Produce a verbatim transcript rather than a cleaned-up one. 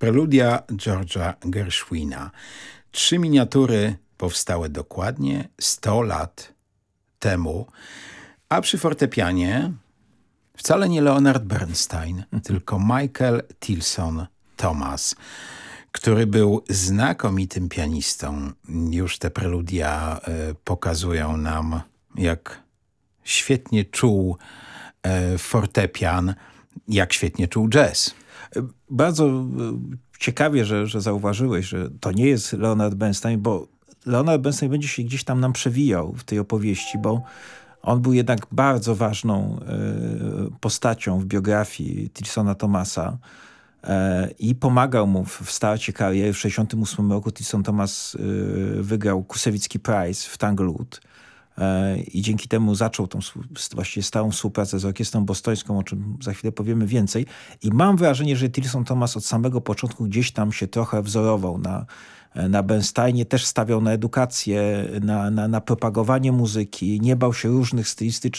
Preludia George'a Gershwina. Trzy miniatury powstały dokładnie sto lat temu, a przy fortepianie wcale nie Leonard Bernstein, tylko Michael Tilson Thomas, który był znakomitym pianistą. Już te preludia y, pokazują nam, jak świetnie czuł y, fortepian, jak świetnie czuł jazz. Bardzo ciekawie, że, że zauważyłeś, że to nie jest Leonard Bernstein, bo Leonard Bernstein będzie się gdzieś tam nam przewijał w tej opowieści, bo on był jednak bardzo ważną y, postacią w biografii Tilsona Thomasa y, i pomagał mu w, w starcie kariery. W tysiąc dziewięćset sześćdziesiątym ósmym roku Tilson Thomas y, wygrał Kusewicki Prize w Tanglewood y, i dzięki temu zaczął tą właściwie stałą współpracę z orkiestrą bostońską, o czym za chwilę powiemy więcej. I mam wrażenie, że Tilson Thomas od samego początku gdzieś tam się trochę wzorował na na Bernsteinie, też stawiał na edukację, na, na, na propagowanie muzyki, nie bał się różnych stylistycznych